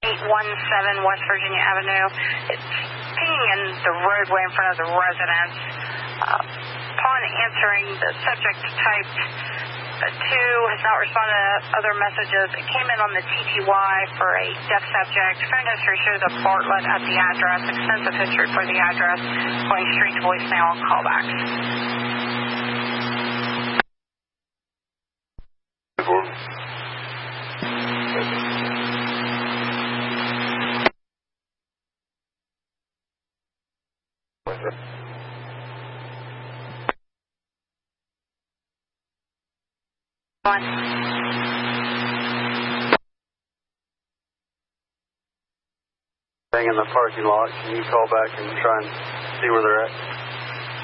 817 West Virginia Avenue. It's pinging in the roadway in front of the residence. Upon answering, the subject typed 2, has not responded to other messages. It came in on the TTY for a deaf subject. Phone history shows a Bartlett at the address. Extensive history for the address. Going straight to voicemail and callbacks. In the parking lot, can you call back and try and see where they're at?